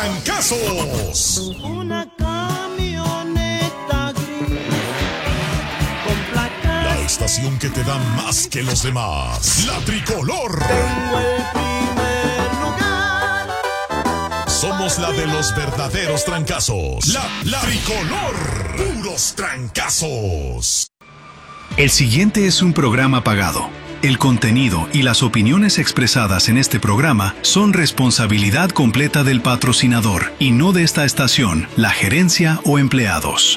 trancazos. Una camioneta gris con placas. La estación que te da más que los demás. La Tricolor. Tengo el primer lugar. Somos la de los verdaderos trancazos. La Tricolor. Puros trancazos. El siguiente es un programa pagado. El contenido y las opiniones expresadas en este programa son responsabilidad completa del patrocinador y no de esta estación, la gerencia o empleados.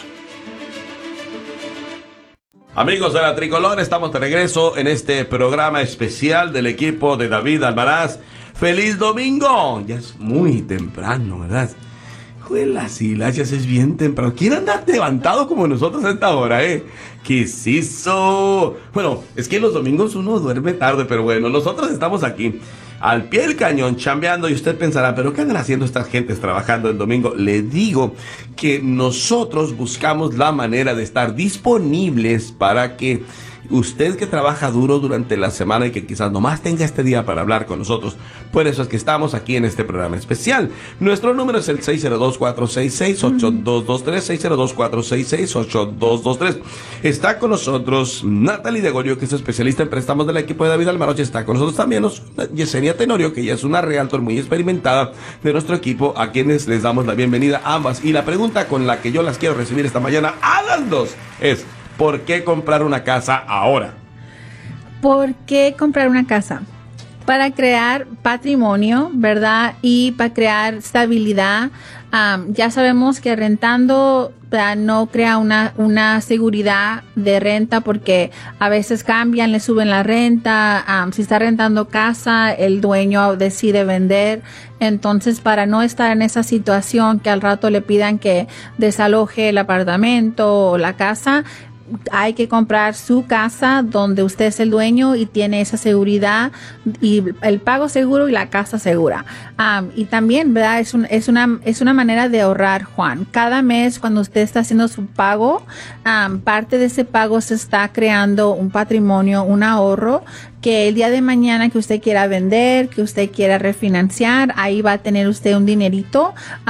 Amigos de la Tricolor, estamos de regreso en este programa especial del equipo de David Almaraz. ¡Feliz domingo! Ya es muy temprano, ¿verdad? Juelas y las, ya es bien temprano. ¿Quién anda levantado como nosotros a esta hora, ¿Qué es eso? Bueno, es que los domingos uno duerme tarde, pero bueno, nosotros estamos aquí al pie del cañón, chambeando, y usted pensará, ¿pero qué andan haciendo estas gentes trabajando el domingo? Le digo que nosotros buscamos la manera de estar disponibles para que usted que trabaja duro durante la semana y que quizás nomás tenga este día para hablar con nosotros, por eso es que estamos aquí en este programa especial. Nuestro número es el 602-466-8223, 602-466-8223. Está con nosotros Natalie de Gorio, que es especialista en préstamos del equipo de David Almaraz. Está con nosotros también Yesenia Tenorio, que ya es una realtor muy experimentada de nuestro equipo, a quienes les damos la bienvenida a ambas. Y la pregunta con la que yo las quiero recibir esta mañana a las dos es: ¿por qué comprar una casa ahora? ¿Por qué comprar una casa? Para crear patrimonio, ¿verdad? Y para crear estabilidad. Ya sabemos que rentando no crea una seguridad de renta, porque a veces cambian, le suben la renta. Si está rentando casa, el dueño decide vender. Entonces, para no estar en esa situación que al rato le pidan que desaloje el apartamento o la casa, hay que comprar su casa donde usted es el dueño y tiene esa seguridad y el pago seguro y la casa segura. Y también, ¿verdad? Es una manera de ahorrar, Juan. Cada mes, cuando usted está haciendo su pago, parte de ese pago se está creando un patrimonio, un ahorro, que el día de mañana que usted quiera vender, que usted quiera refinanciar, ahí va a tener usted un dinerito.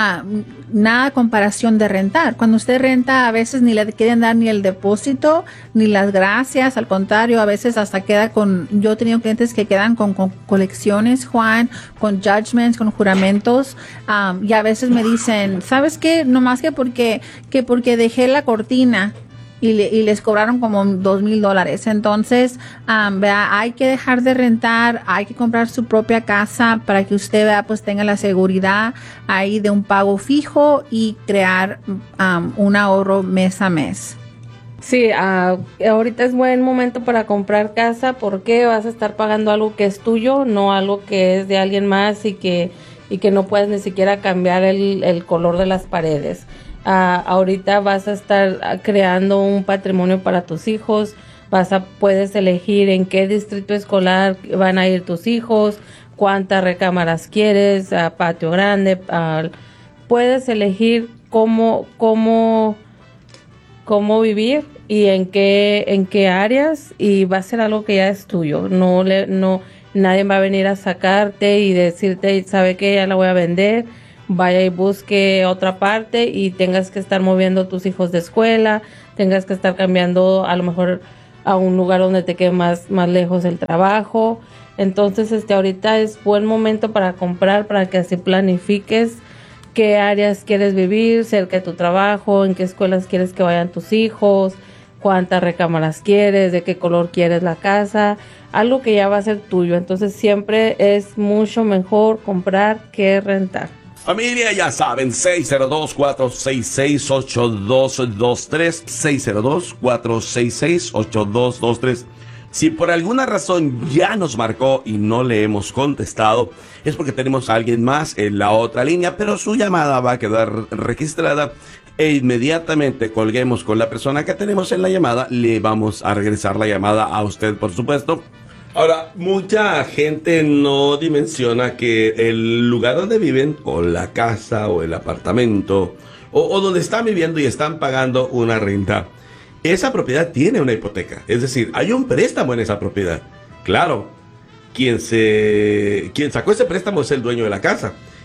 Nada comparación de rentar. Cuando usted renta, a veces ni le quieren dar ni el depósito, ni las gracias. Al contrario, a veces hasta queda yo he tenido clientes que quedan con colecciones, Juan, con judgments, con juramentos. Y a veces me dicen, ¿sabes qué? No más que porque dejé la cortina. Y les cobraron como $2,000. Entonces, hay que dejar de rentar, hay que comprar su propia casa para que usted pues tenga la seguridad ahí de un pago fijo y crear un ahorro mes a mes. Sí, ahorita es buen momento para comprar casa, porque vas a estar pagando algo que es tuyo, no algo que es de alguien más y que no puedes ni siquiera cambiar el color de las paredes. Ahorita vas a estar creando un patrimonio para tus hijos, puedes elegir en qué distrito escolar van a ir tus hijos, cuántas recámaras quieres, patio grande, puedes elegir cómo vivir y en qué áreas, y va a ser algo que ya es tuyo. Nadie va a venir a sacarte y decirte, ¿sabe qué? Ya la voy a vender. Vaya y busque otra parte y tengas que estar moviendo a tus hijos de escuela, tengas que estar cambiando a lo mejor a un lugar donde te quede más lejos el trabajo. Entonces, ahorita es buen momento para comprar, para que así planifiques qué áreas quieres vivir, cerca de tu trabajo, en qué escuelas quieres que vayan tus hijos, cuántas recámaras quieres, de qué color quieres la casa, algo que ya va a ser tuyo. Entonces, siempre es mucho mejor comprar que rentar. Familia, ya saben, 602-466-8223, 602-466-8223. Si por alguna razón ya nos marcó y no le hemos contestado, es porque tenemos a alguien más en la otra línea, pero su llamada va a quedar registrada e inmediatamente colguemos con la persona que tenemos en la llamada, le vamos a regresar la llamada a usted, por supuesto. Ahora, mucha gente no dimensiona que el lugar donde viven, o la casa, o el apartamento, o donde están viviendo y están pagando una renta, esa propiedad tiene una hipoteca. Es decir, hay un préstamo en esa propiedad. Claro, quien sacó ese préstamo es el dueño de la casa.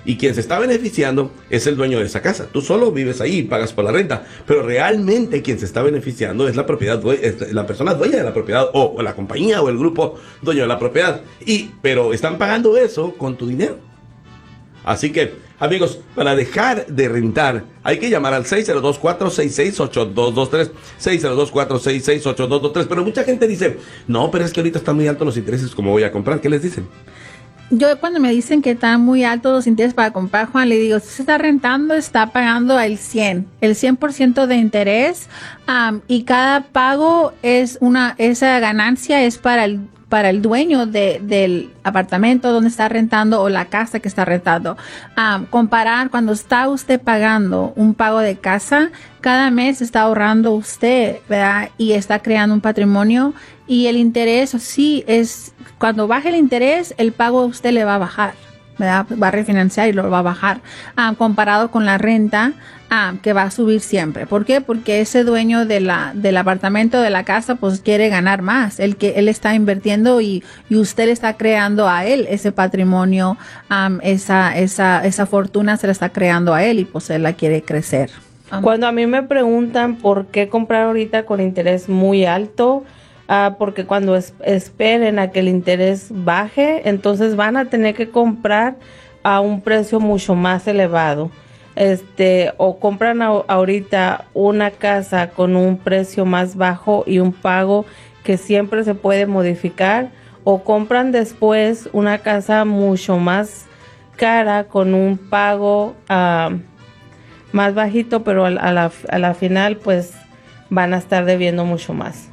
Y quien se está beneficiando es el dueño de esa casa. Tú solo vives ahí y pagas por la renta. Pero realmente quien se está beneficiando es la propiedad, es la persona dueña de la propiedad, o la compañía o el grupo dueño de la propiedad. Pero están pagando eso con tu dinero. Así que, amigos, para dejar de rentar, hay que llamar al 602-466-8223, 602-466-8223. Pero mucha gente dice, no, pero es que ahorita están muy altos los intereses, ¿cómo voy a comprar? ¿Qué les dicen? Yo cuando me dicen que están muy altos los intereses para comprar, Juan, le digo, si se está rentando, está pagando el 100% de interés, y cada pago esa ganancia es para el dueño del apartamento donde está rentando o la casa que está rentando. Comparar cuando está usted pagando un pago de casa, cada mes está ahorrando usted, ¿verdad? Y está creando un patrimonio, y el interés, sí, cuando baje el interés, el pago a usted le va a bajar, ¿verdad? Va a refinanciar y lo va a bajar, comparado con la renta, que va a subir siempre. ¿Por qué? Porque ese dueño del apartamento, de la casa, pues quiere ganar más. Él está invirtiendo y usted le está creando a él ese patrimonio, esa fortuna se la está creando a él, y pues él la quiere crecer. Cuando a mí me preguntan por qué comprar ahorita con interés muy alto, porque cuando esperen a que el interés baje, entonces van a tener que comprar a un precio mucho más elevado. O compran ahorita una casa con un precio más bajo y un pago que siempre se puede modificar, o compran después una casa mucho más cara con un pago más bajito, pero a la final pues van a estar debiendo mucho más.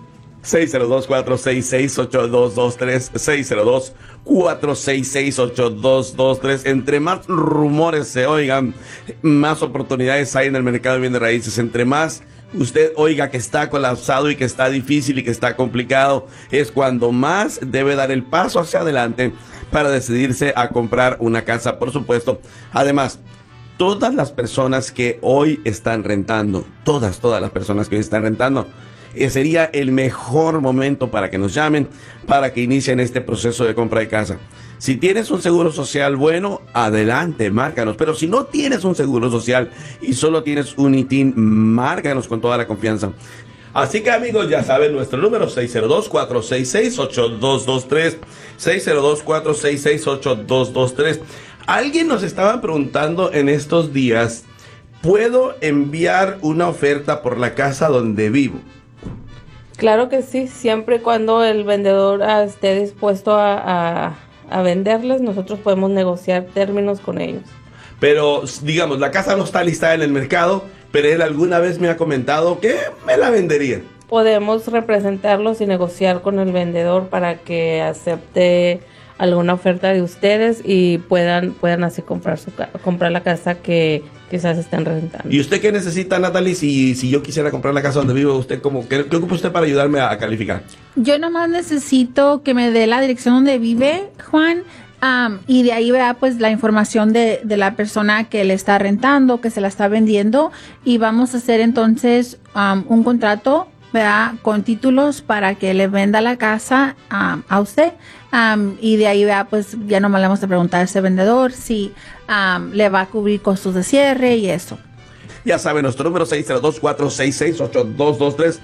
602-466-8223, 602-466-8223. Entre más rumores se oigan, más oportunidades hay en el mercado de bienes raíces. Entre más usted oiga que está colapsado y que está difícil y que está complicado, es cuando más debe dar el paso hacia adelante para decidirse a comprar una casa, por supuesto. Además, todas las personas que hoy están rentando, todas las personas que hoy están rentando, sería el mejor momento para que nos llamen, para que inicien este proceso de compra de casa. Si tienes un seguro social bueno, adelante, márcanos. Pero si no tienes un seguro social y solo tienes un ITIN, márcanos con toda la confianza. Así que, amigos, ya saben nuestro número, 602-466-8223, 602-466-8223. Alguien nos estaba preguntando en estos días, ¿puedo enviar una oferta por la casa donde vivo? Claro que sí, siempre y cuando el vendedor esté dispuesto a venderles, nosotros podemos negociar términos con ellos. Pero, digamos, la casa no está listada en el mercado, pero él alguna vez me ha comentado que me la vendería. Podemos representarlos y negociar con el vendedor para que acepte alguna oferta de ustedes y puedan así comprar la casa que quizás estén rentando. ¿Y usted qué necesita, Natalie? Si yo quisiera comprar la casa donde vivo, ¿usted qué ocupa usted para ayudarme a calificar? Yo nomás necesito que me dé la dirección donde vive, Juan, y de ahí vea pues la información de la persona que le está rentando, que se la está vendiendo, y vamos a hacer entonces un contrato, ¿verdad?, con títulos para que le venda la casa a usted, y de ahí vea pues ya nomás le vamos a preguntar a ese vendedor si le va a cubrir costos de cierre y eso. Ya saben, nuestro número 602-466-8223,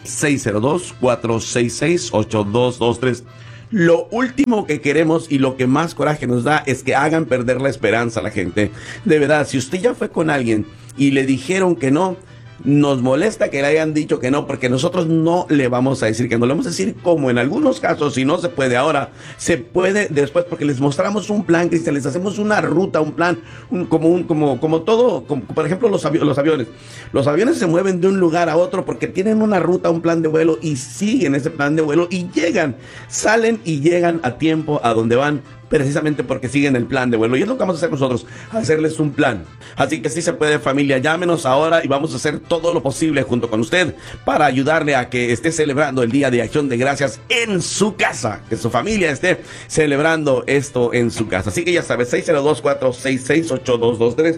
602-466-8223. Lo último que queremos y lo que más coraje nos da es que hagan perder la esperanza a la gente. De verdad, si usted ya fue con alguien y le dijeron que no, nos molesta que le hayan dicho que no, porque nosotros no le vamos a decir que no. Le vamos a decir como en algunos casos, si no se puede ahora, se puede después, porque les mostramos un plan, Cristian, les hacemos una ruta, un plan, como todo, como por ejemplo los aviones. Los aviones se mueven de un lugar a otro porque tienen una ruta, un plan de vuelo, y siguen ese plan de vuelo y salen y llegan a tiempo a donde van, precisamente porque siguen el plan de vuelo. Y es lo que vamos a hacer nosotros, hacerles un plan. Así que sí se puede, familia, llámenos ahora y vamos a hacer todo lo posible junto con usted para ayudarle a que esté celebrando el Día de Acción de Gracias en su casa, que su familia esté celebrando esto en su casa. Así que ya sabes, 602-466-8223,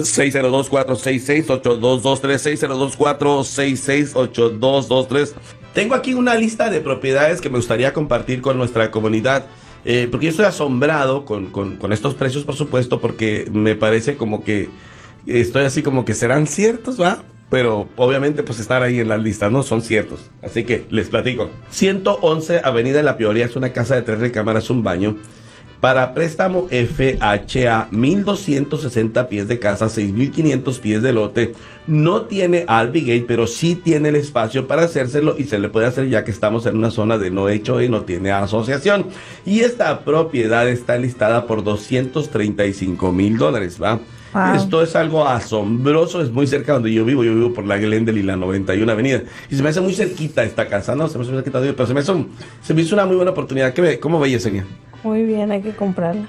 602-466-8223, 602-466-8223. Tengo aquí una lista de propiedades que me gustaría compartir con nuestra comunidad. porque yo estoy asombrado con estos precios, por supuesto, porque me parece como que estoy así como que serán ciertos, ¿va? Pero obviamente pues están ahí en las listas, no son ciertos. Así que les platico. 111 Avenida La Peoria, es una casa de 3 recámaras, un baño. Para préstamo FHA, 1,260 pies de casa, 6,500 pies de lote. No tiene Albigate, pero sí tiene el espacio para hacérselo y se le puede hacer ya que estamos en una zona de no hecho y no tiene asociación. Y esta propiedad está listada por $235,000, ¿va? Wow. Esto es algo asombroso, es muy cerca donde yo vivo por la Glendale y la 91 Avenida. Y se me hace muy cerquita esta casa, ¿no? Se me hace muy cerquita, pero se me hizo una muy buena oportunidad. ¿Cómo ve, Yesenia? Muy bien, hay que comprarla.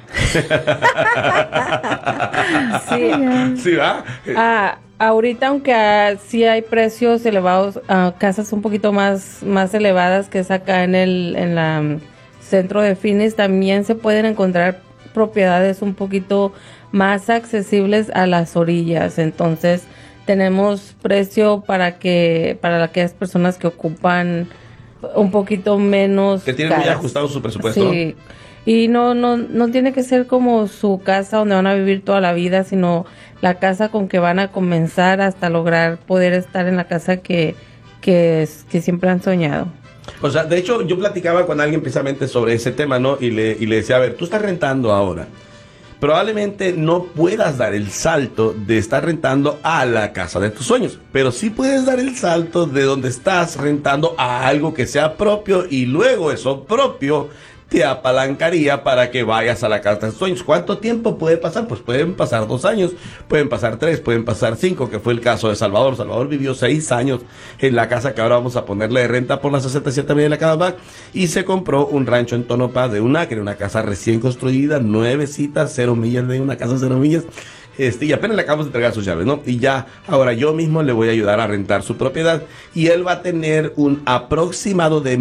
Sí. ¿Sí, va? Ahorita, aunque sí hay precios elevados, casas un poquito más elevadas que es acá en la centro de Phoenix, también se pueden encontrar propiedades un poquito más accesibles a las orillas. Entonces, tenemos precio para aquellas personas que ocupan un poquito menos que tienen muy ajustado su presupuesto. Sí. Y no tiene que ser como su casa donde van a vivir toda la vida, sino la casa con que van a comenzar hasta lograr poder estar en la casa que siempre han soñado. O sea, de hecho, yo platicaba con alguien precisamente sobre ese tema, ¿no? Y le decía, a ver, tú estás rentando ahora. Probablemente no puedas dar el salto de estar rentando a la casa de tus sueños, pero sí puedes dar el salto de donde estás rentando a algo que sea propio y luego eso propio te apalancaría para que vayas a la casa de tus sueños. ¿Cuánto tiempo puede pasar? Pues pueden pasar 2 años, pueden pasar 3, pueden pasar 5, que fue el caso de Salvador. Salvador vivió 6 años en la casa que ahora vamos a ponerle de renta por la 67 Avenida de la Cadamac y se compró un rancho en Tonopah de un acre, una casa recién construida, 9 citas, 0 millas de una casa 0 millas. Y apenas le acabamos de entregar sus llaves, ¿no? Y ya, ahora yo mismo le voy a ayudar a rentar su propiedad y él va a tener un aproximado de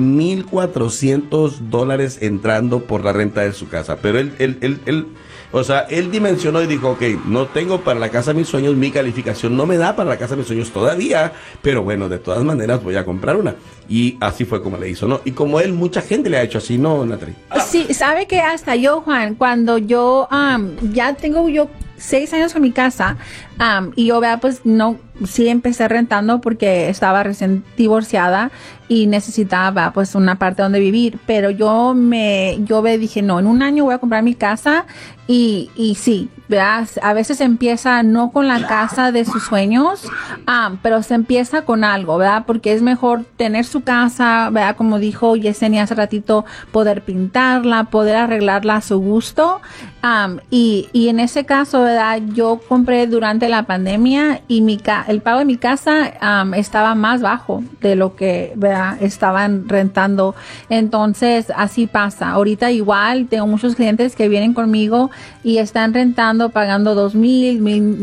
$1,400 entrando por la renta de su casa. Pero él dimensionó y dijo, ok, no tengo para la casa de mis sueños, mi calificación no me da para la casa de mis sueños todavía, pero bueno, de todas maneras voy a comprar una. Y así fue como le hizo, ¿no? Y como él, mucha gente le ha hecho así, ¿no, Natalie? Sí, sabe que hasta yo, Juan, cuando yo ya tengo 6 años con mi casa, y yo pues sí empecé rentando porque estaba recién divorciada y necesitaba pues una parte donde vivir, pero yo dije, no, en un año voy a comprar mi casa y sí, ¿verdad? A veces empieza no con la casa de sus sueños, pero se empieza con algo, ¿verdad? Porque es mejor tener su casa, ¿verdad? Como dijo Yesenia hace ratito, poder pintarla, poder arreglarla a su gusto, y en ese caso, ¿verdad? Yo compré durante la pandemia y el pago de mi casa estaba más bajo de lo que, ¿verdad?, estaban rentando. Entonces, así pasa. Ahorita igual tengo muchos clientes que vienen conmigo y están rentando, pagando $2,000,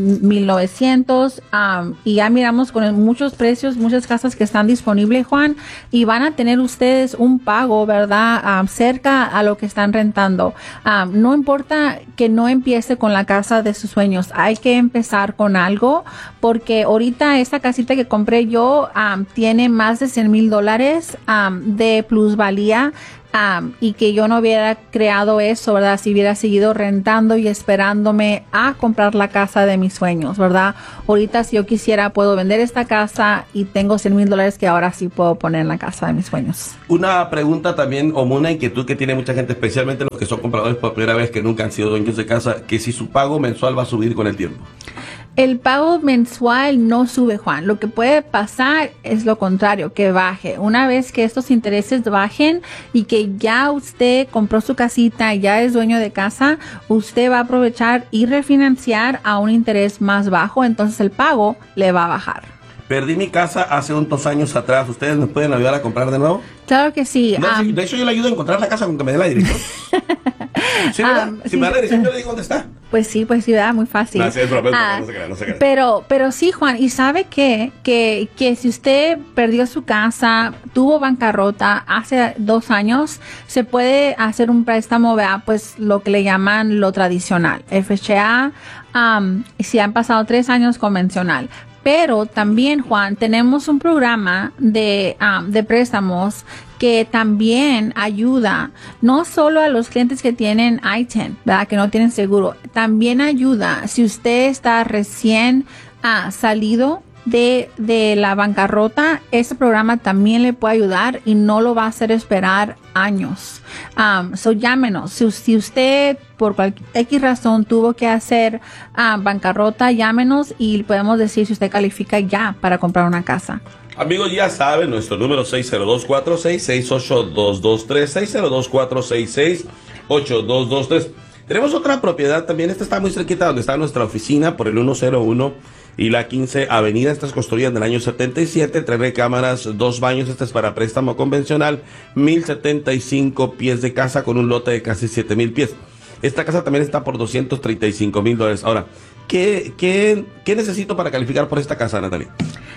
$1,900, y ya miramos con muchos precios, muchas casas que están disponibles, Juan, y van a tener ustedes un pago, ¿verdad?, cerca a lo que están rentando. No importa que no empiece con la casa de sus sueños, hay que empezar con algo, porque ahorita esta casita que compré yo tiene más de $100,000 de plusvalía, y que yo no hubiera creado eso, ¿verdad? Si hubiera seguido rentando y esperándome a comprar la casa de mis sueños, ¿verdad? Ahorita si yo quisiera puedo vender esta casa y tengo $100,000 que ahora sí puedo poner en la casa de mis sueños. Una pregunta también, o una inquietud que tiene mucha gente, especialmente los que son compradores por primera vez, que nunca han sido dueños de casa, que si su pago mensual va a subir con el tiempo. El pago mensual no sube, Juan. Lo que puede pasar es lo contrario, que baje. Una vez que estos intereses bajen y que ya usted compró su casita, ya es dueño de casa, usted va a aprovechar y refinanciar a un interés más bajo, entonces el pago le va a bajar. Perdí mi casa hace unos años atrás. ¿Ustedes me pueden ayudar a comprar de nuevo? Claro que sí. De hecho, yo le ayudo a encontrar la casa con que me dé la dirección. ¿Sí, verdad? Si me da la dirección, yo le digo dónde está. Pues sí, ¿verdad? Muy fácil. No se crea. Pero sí, Juan, y sabe que si usted perdió su casa, tuvo bancarrota hace 2 años, se puede hacer un préstamo, ¿verdad? Pues lo que le llaman lo tradicional, FHA, si han pasado 3 años, convencional. Pero también, Juan, tenemos un programa de préstamos que también ayuda no solo a los clientes que tienen I-10, ¿verdad? Que no tienen seguro. También ayuda si usted está recién salido de la bancarrota. Este programa también le puede ayudar y no lo va a hacer esperar años. So llámenos. Si usted por cualquier X razón tuvo que hacer bancarrota, llámenos y podemos decir si usted califica ya para comprar una casa. Amigos, ya saben, nuestro número 602-466-8223, 602-466-8223. Tenemos otra propiedad también, esta está muy cerquita donde está nuestra oficina, por el 101 y la 15 Avenida. Esta es construida en el año 77, 3 recámaras, 2 baños. Esta es para préstamo convencional, 1,075 pies de casa con un lote de casi 7,000 pies. Esta casa también está por $235,000. Ahora, ¿qué necesito para calificar por esta casa, Natalia?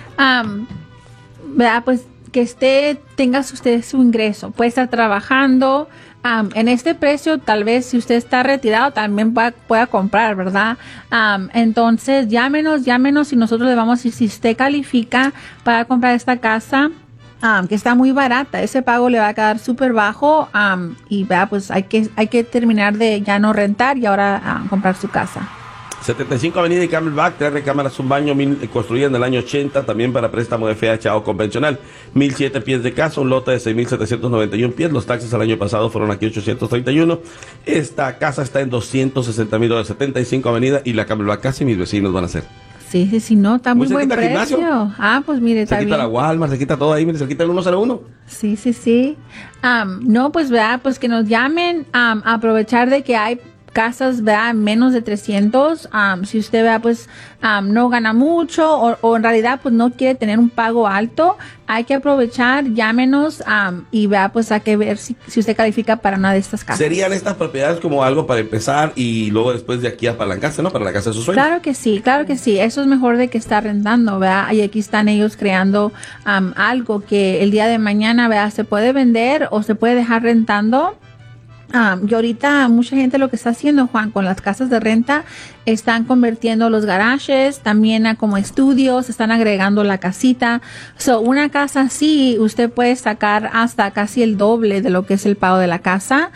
¿Verdad? Pues que tenga usted su ingreso, puede estar trabajando. En este precio, tal vez si usted está retirado, también pueda comprar, ¿verdad? Entonces, llámenos y nosotros le vamos a decir si usted califica para comprar esta casa, que está muy barata. Ese pago le va a quedar súper bajo, y ¿verdad? Pues hay que terminar de ya no rentar y ahora comprar su casa. 75 Avenida y Camelback, 3 recámaras, un baño, construida en el año 80, también para préstamo de FHA o convencional. 1,007 pies de casa, un lote de 6,791 pies. Los taxes al año pasado fueron aquí 831. Esta casa está en $260,000, 75 Avenida y la Camelback, casi mis vecinos van a ser. Sí, no, está muy buen precio. Gimnasio. Pues mire, está bien. Se quita la Walmart, se quita todo ahí, mire, se quita el 101. Sí. No, pues vea, pues que nos llamen, aprovechar de que hay casas, vea, menos de 300. Si usted vea, pues no gana mucho o en realidad pues no quiere tener un pago alto, hay que aprovechar, llámenos y vea, pues hay que ver si usted califica para una de estas casas. ¿Serían estas propiedades como algo para empezar y luego después de aquí apalancarse, ¿no? Para la casa de sus sueños. Claro que sí. Eso es mejor de que estar rentando, ¿verdad? Y aquí están ellos creando algo que el día de mañana, ¿verdad? Se puede vender o se puede dejar rentando. Y ahorita mucha gente lo que está haciendo, Juan, con las casas de renta, están convirtiendo los garajes también a como estudios, están agregando la casita. Una casa así, usted puede sacar hasta casi el doble de lo que es el pago de la casa.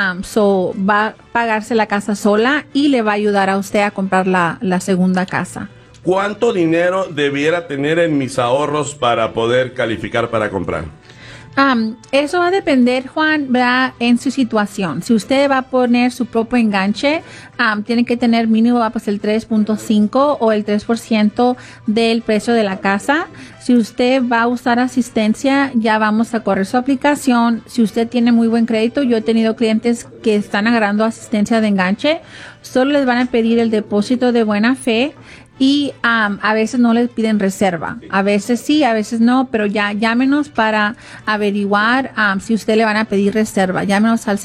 Va a pagarse la casa sola y le va a ayudar a usted a comprar la segunda casa. ¿Cuánto dinero debiera tener en mis ahorros para poder calificar para comprar? Eso va a depender, Juan, ¿verdad? En su situación. Si usted va a poner su propio enganche, tiene que tener mínimo pues el 3.5 o el 3% del precio de la casa. Si usted va a usar asistencia, ya vamos a correr su aplicación. Si usted tiene muy buen crédito, yo he tenido clientes que están agarrando asistencia de enganche, solo les van a pedir el depósito de buena fe. Y a veces no les piden reserva, a veces sí, a veces no, pero ya llámenos para averiguar si usted le van a pedir reserva. Llámenos al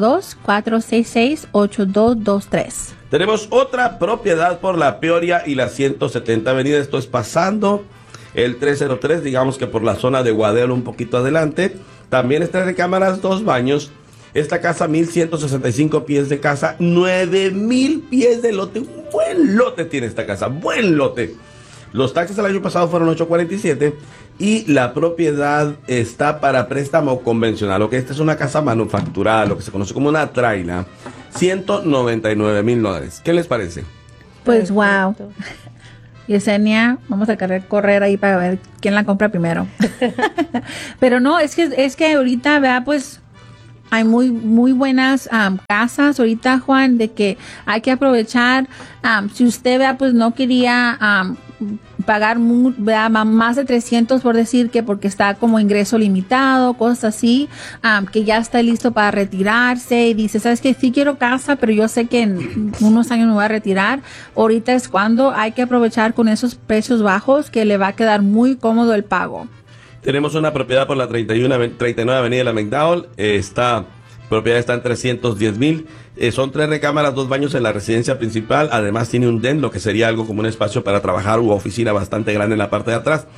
602-466-8223. Tenemos otra propiedad por la Peoria y la 170 Avenida. Esto es pasando el 303, digamos que por la zona de Guadero un poquito adelante. También es 3 recámaras, 2 baños. Esta casa, 1,165 pies de casa, 9,000 pies de lote. Un buen lote tiene esta casa, buen lote. Los taxes el año pasado fueron 847 y la propiedad está para préstamo convencional. Lo que esta es una casa manufacturada, lo que se conoce como una traila, $199,000. ¿Qué les parece? Pues wow. Yesenia, vamos a correr ahí para ver quién la compra primero. Pero no, es que ahorita, vea, pues hay muy buenas casas ahorita, Juan, de que hay que aprovechar. Si usted, vea, pues no quería pagar más de 300 por decir que porque está como ingreso limitado, cosas así, que ya está listo para retirarse y dice, ¿sabes qué? Sí quiero casa, pero yo sé que en unos años me voy a retirar. Ahorita es cuando hay que aprovechar con esos precios bajos que le va a quedar muy cómodo el pago. Tenemos una propiedad por la 39 Avenida de la McDowell. Esta propiedad está en 310,000. Son 3 recámaras, 2 baños en la residencia principal. Además tiene un den, lo que sería algo como un espacio para trabajar u oficina bastante grande en la parte de atrás.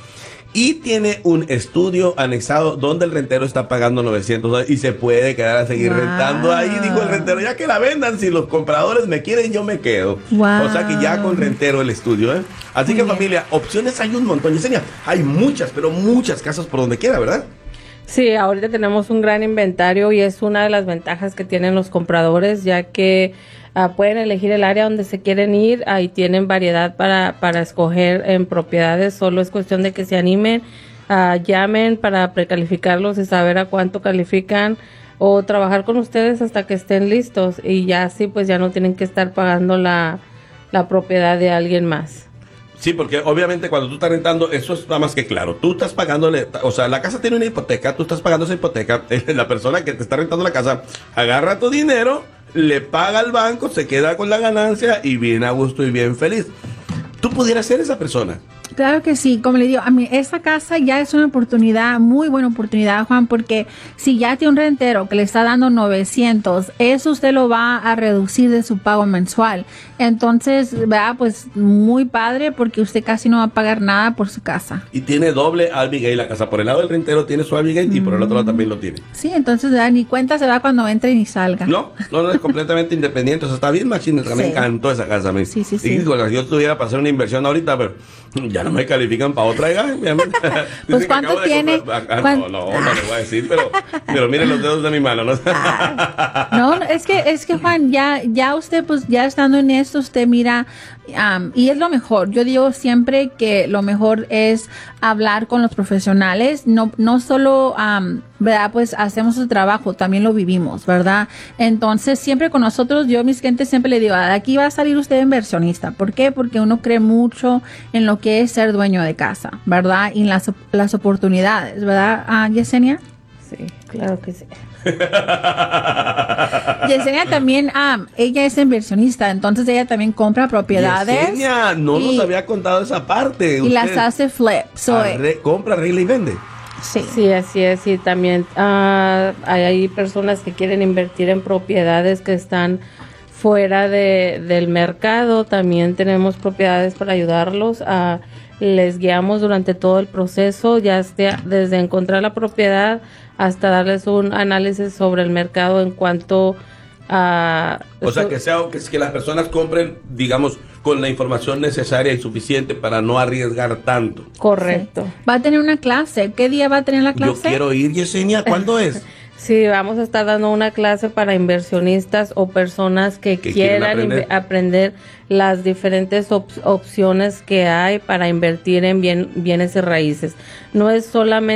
y tiene un estudio anexado donde el rentero está pagando $900 y se puede quedar a seguir rentando ahí. Dijo el rentero, ya que la vendan, si los compradores me quieren, yo me quedo. O sea que ya con rentero el estudio, ¿eh? Así que familia, opciones hay un montón. Yesenia, hay muchas, pero muchas casas por donde quiera, ¿verdad? Sí, ahorita tenemos un gran inventario y es una de las ventajas que tienen los compradores, ya que pueden elegir el área donde se quieren ir, ahí tienen variedad para escoger en propiedades, solo es cuestión de que se animen, llamen para precalificarlos y saber a cuánto califican o trabajar con ustedes hasta que estén listos y ya así pues ya no tienen que estar pagando la propiedad de alguien más. Sí, porque obviamente cuando tú estás rentando, eso está más que claro. Tú estás pagándole, o sea, la casa tiene una hipoteca, tú estás pagando esa hipoteca, la persona que te está rentando la casa agarra tu dinero, le paga al banco, se queda con la ganancia y viene a gusto y bien feliz. Tú pudieras ser esa persona. Claro que sí, como le digo, a mí esta casa ya es una oportunidad, muy buena oportunidad, Juan, porque si ya tiene un rentero que le está dando 900, eso usted lo va a reducir de su pago mensual. Entonces, ¿verdad? Pues muy padre porque usted casi no va a pagar nada por su casa. Y tiene doble Albi la casa. Por el lado del rentero tiene su Albi y por el otro lado también lo tiene. Sí, entonces ¿verdad? Ni cuenta se da cuando entre ni salga. No, es completamente independiente. O sea, está bien machín. Me encantó esa casa a mí. Sí. Y cuando yo tuviera para hacer una inversión ahorita, pero ya no me califican para otra. Pues ¿cuánto tiene? No le voy a decir, pero miren los dedos de mi mano. No, es que Juan, ya usted, pues ya estando en esto, usted mira, y es lo mejor. Yo digo siempre que lo mejor es hablar con los profesionales, no solo, ¿verdad? Pues hacemos su trabajo, también lo vivimos, ¿verdad? Entonces, siempre con nosotros, yo a mis clientes siempre le digo, de aquí va a salir usted inversionista. ¿Por qué? Porque uno cree mucho en lo que es ser dueño de casa, ¿verdad? Y en las oportunidades, ¿verdad, Yesenia? Sí, claro que sí. Yesenia también, ella es inversionista, entonces ella también compra propiedades. Yesenia, no nos había contado esa parte. Y las hace flip. Compra, arregla y vende. Sí, así es. Y también hay personas que quieren invertir en propiedades que están fuera del mercado. También tenemos propiedades para ayudarlos. Les guiamos durante todo el proceso, ya sea desde encontrar la propiedad hasta darles un análisis sobre el mercado en cuanto a... O sea, que las personas compren, digamos, con la información necesaria y suficiente para no arriesgar tanto. Correcto. Sí. Va a tener una clase. ¿Qué día va a tener la clase? Yo quiero ir, Yesenia. ¿Cuándo es? Sí, vamos a estar dando una clase para inversionistas o personas que quieran aprender las diferentes opciones que hay para invertir en bienes y raíces. No es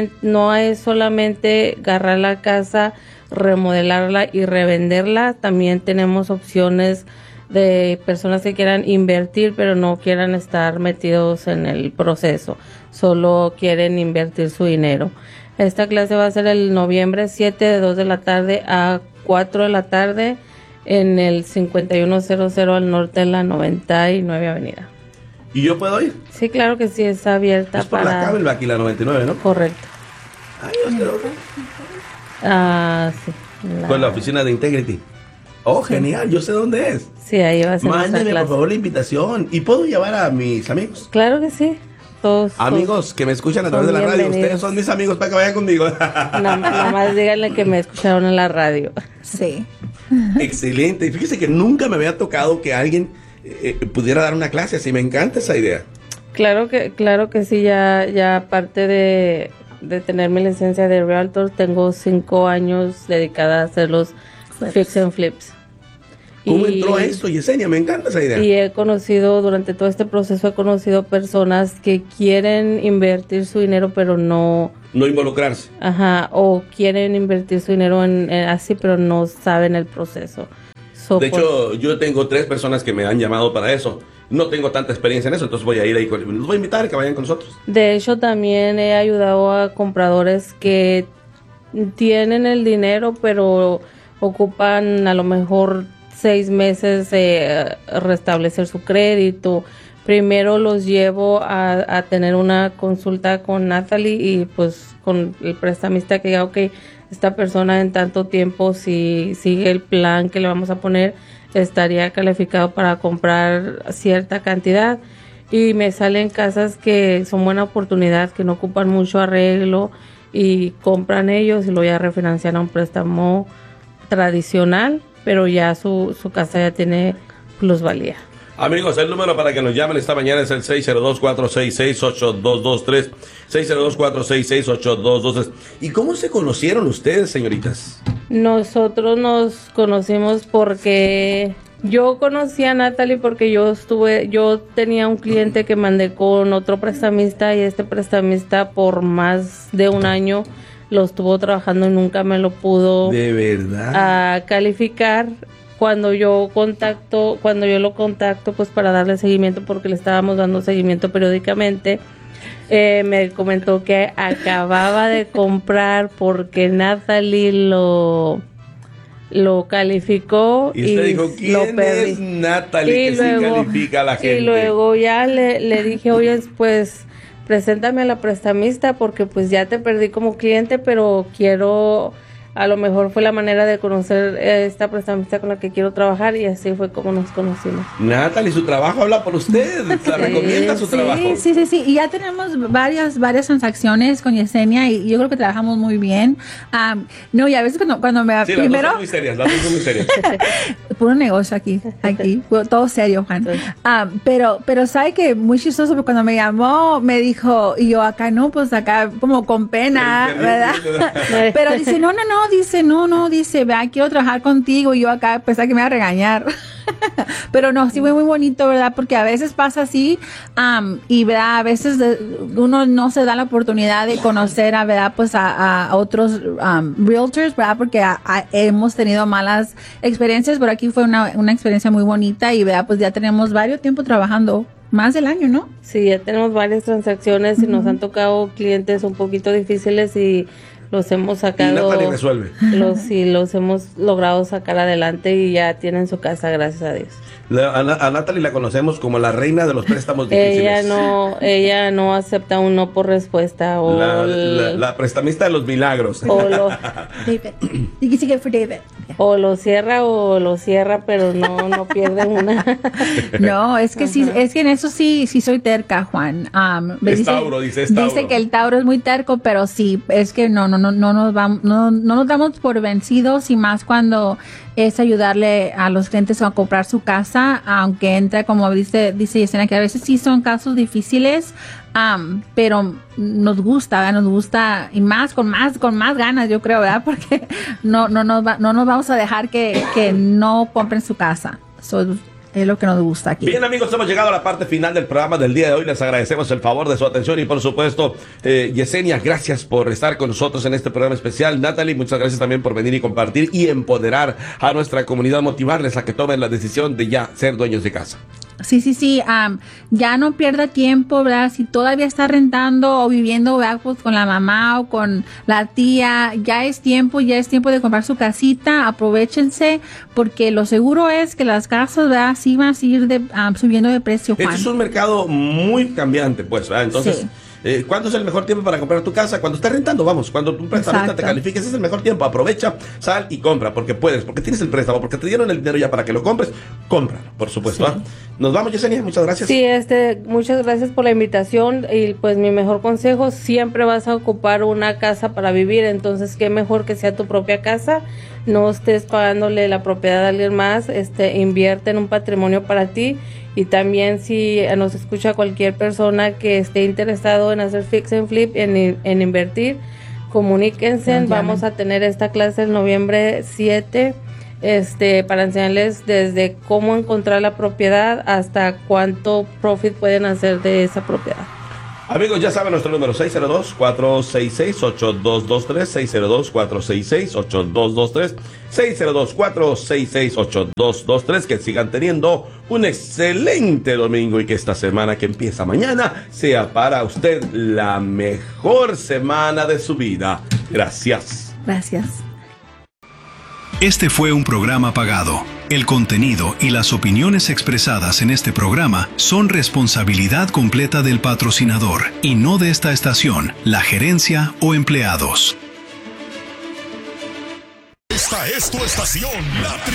solamente agarrar la casa, remodelarla y revenderla. También tenemos opciones de personas que quieran invertir pero no quieran estar metidos en el proceso, solo quieren invertir su dinero. Esta clase va a ser el noviembre 7 de 2 de la tarde a 4 de la tarde en el 5100 al norte de la 99 Avenida. ¿Y yo puedo ir? Sí, claro que sí, está abierta. Es por la Camelback y la 99, ¿no? Correcto. Ay, yo sé dónde. Sí. Con la oficina de Integrity. Oh, sí. Genial, yo sé dónde es. Sí, ahí va a ser. Mándeme, por favor, la invitación. ¿Y puedo llevar a mis amigos? Claro que sí. Todos amigos que me escuchan a través de la radio, ustedes son mis amigos para que vayan conmigo. Nada más díganle que me escucharon en la radio. Sí. Excelente. Y fíjese que nunca me había tocado que alguien pudiera dar una clase así. Me encanta esa idea. Claro que sí. Ya aparte de tener mi licencia de Realtor, tengo 5 años dedicada a hacer los fix and flips. ¿Cómo entró a eso, Yesenia? Me encanta esa idea. Y durante todo este proceso, he conocido personas que quieren invertir su dinero, pero no involucrarse. Ajá, o quieren invertir su dinero en así, pero no saben el proceso. De hecho, yo tengo 3 personas que me han llamado para eso. No tengo tanta experiencia en eso, entonces voy a ir ahí. Los voy a invitar a que vayan con nosotros. De hecho, también he ayudado a compradores que tienen el dinero, pero ocupan a lo mejor 6 meses restablecer su crédito. Primero los llevo a tener una consulta con Natalie y pues con el prestamista que diga, ok, esta persona en tanto tiempo, si sigue el plan que le vamos a poner, estaría calificado para comprar cierta cantidad. y me salen casas que son buena oportunidad, que no ocupan mucho arreglo y compran ellos y lo ya refinancian a un préstamo tradicional, pero ya su casa ya tiene plusvalía. Amigos, el número para que nos llamen esta mañana es el 602-466-8223, 602-466-8223. ¿Y cómo se conocieron ustedes, señoritas? Nosotros nos conocimos porque yo conocí a Natalie porque yo tenía un cliente que mandé con otro prestamista y este prestamista por más de un año lo estuvo trabajando y nunca me lo pudo ¿De verdad? Calificar. Cuando yo lo contacto pues para darle seguimiento porque le estábamos dando seguimiento periódicamente, me comentó que acababa de comprar porque Natalie lo calificó y usted dijo, ¿quién es Natalie que sí califica a la gente? Y luego ya le dije, oye, pues preséntame a la prestamista porque pues ya te perdí como cliente, pero quiero... A lo mejor fue la manera de conocer esta prestamista con la que quiero trabajar y así fue como nos conocimos. Natalie, su trabajo habla por usted, la recomienda su trabajo. Sí, y ya tenemos varias transacciones con Yesenia y yo creo que trabajamos muy bien. No, y a veces cuando me... Sí, primero, las dos son muy serias. Puro negocio aquí, todo serio, Juan. Pero sabe que muy chistoso porque cuando me llamó, me dijo, y yo acá no, pues acá como con pena, ¿verdad? Pero dice, no, dice, vea, quiero trabajar contigo, y yo acá pensaba que me iba a regañar. Pero no, sí fue muy bonito, ¿verdad? Porque a veces pasa así, y ¿verdad? A veces uno no se da la oportunidad de conocer, ¿verdad? Pues a otros realtors, ¿verdad? Porque hemos tenido malas experiencias, pero aquí fue una experiencia muy bonita y, ¿verdad? Pues ya tenemos varios tiempo trabajando. Más del año, ¿no? Sí, ya tenemos varias transacciones y nos han tocado clientes un poquito difíciles y los hemos sacado. Y Natalie resuelve. Los hemos logrado sacar adelante y ya tienen su casa, gracias a Dios. A Natalie la conocemos como la reina de los préstamos difíciles. Ella no acepta un no por respuesta. O la prestamista de los milagros. O David. You can take it for David. O lo cierra, pero no pierde una. No, es que sí, es que en eso sí soy terca, Juan. Tauro. Dice que el Tauro es muy terco, pero sí, es que no nos damos por vencidos, y más cuando es ayudarle a los clientes a comprar su casa, aunque entra, como dice Yesenia, que a veces sí son casos difíciles, pero nos gusta, y más con más ganas, yo creo, ¿verdad? Porque no nos vamos a dejar que no compren su casa. Es lo que nos gusta aquí. Bien, amigos, hemos llegado a la parte final del programa del día de hoy. Les agradecemos el favor de su atención y, por supuesto, Yesenia, gracias por estar con nosotros en este programa especial. Natalie, muchas gracias también por venir y compartir y empoderar a nuestra comunidad, motivarles a que tomen la decisión de ya ser dueños de casa. Sí, ya no pierda tiempo, ¿verdad? Si todavía está rentando o viviendo, ¿verdad? Pues con la mamá o con la tía, ya es tiempo de comprar su casita. Aprovéchense, porque lo seguro es que las casas, ¿verdad? Sí van a seguir subiendo de precio, Juan. Este es un mercado muy cambiante, pues, ¿verdad? Entonces... Sí. ¿Cuándo es el mejor tiempo para comprar tu casa? Cuando estás rentando, vamos. Cuando tu prestamista te califique, ese es el mejor tiempo. Aprovecha, sal y compra, porque puedes, porque tienes el préstamo, porque te dieron el dinero ya para que lo compres. Cómpralo, por supuesto. Sí. Nos vamos, Yesenia, muchas gracias. Sí, muchas gracias por la invitación, y pues mi mejor consejo, siempre vas a ocupar una casa para vivir, entonces qué mejor que sea tu propia casa. No estés pagándole la propiedad a alguien más, invierte en un patrimonio para ti. Y también, si nos escucha cualquier persona que esté interesado en hacer fix and flip, en invertir, comuníquense. Vamos a tener esta clase el noviembre 7, para enseñarles desde cómo encontrar la propiedad hasta cuánto profit pueden hacer de esa propiedad. Amigos, ya saben nuestro número, 602-466-8223, 602-466-8223, 602-466-8223. Que sigan teniendo un excelente domingo y que esta semana que empieza mañana sea para usted la mejor semana de su vida. Gracias. Gracias. Este fue un programa pagado. El contenido y las opiniones expresadas en este programa son responsabilidad completa del patrocinador y no de esta estación, la gerencia o empleados. Esta es tu estación, la